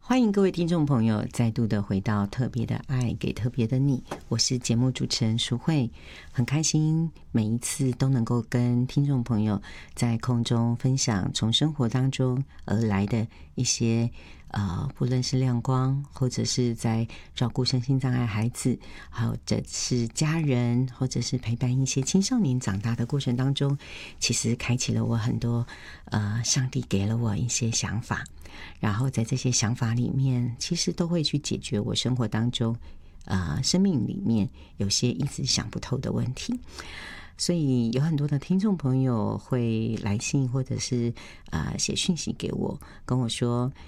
欢迎各位听众朋友再度的回到特别的爱给特别的你，我是节目主持人淑慧，很开心每一次都能够跟听众朋友在空中分享从生活当中而来的一些不论是亮光，或者是在照顾身心障碍孩子，或者是家人，或者是陪伴一些青少年长大的过程当中，其实开启了我很多上帝给了我一些想法，然后在这些想法里面，其实都会去解决我生活当中生命里面有些一直想不透的问题。所以有很多的听众朋友会来信或者是写讯息给我，跟我说